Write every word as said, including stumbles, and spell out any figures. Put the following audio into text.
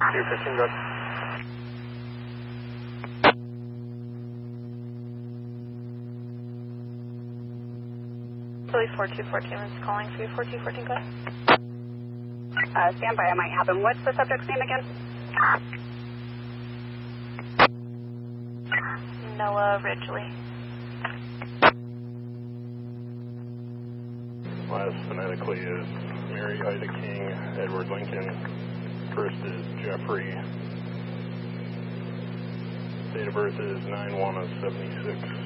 two fifteen, go. Philly four two fourteen is calling for you, four two fourteen, go. Uh, standby, I might have him. What's the subject's name again? Noah Ridgely. Last phonetically is Mary Ida King, Edward Lincoln. First is Jeffrey. Date of birth is nine one of seventy-six.